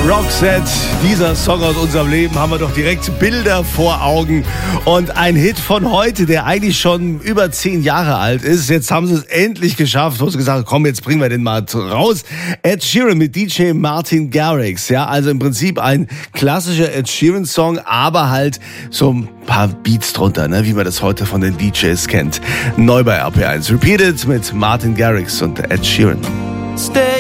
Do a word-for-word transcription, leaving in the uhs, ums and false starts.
Roxette, dieser Song aus unserem Leben, haben wir doch direkt Bilder vor Augen. Und ein Hit von heute, der eigentlich schon über zehn Jahre alt ist. Jetzt haben sie es endlich geschafft. Du hast gesagt, komm, jetzt bringen wir den mal raus. Ed Sheeran mit D J Martin Garrix. Ja, also im Prinzip ein klassischer Ed Sheeran-Song, aber halt so ein paar Beats drunter, ne, wie man das heute von den D Js kennt. Neu bei R P eins. Repeated mit Martin Garrix und Ed Sheeran. Stay